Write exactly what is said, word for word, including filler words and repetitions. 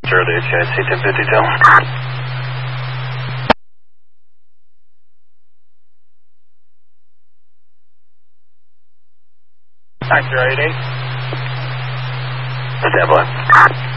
Charlie, H I C ten fifty-two. Actor eighty. Stand by.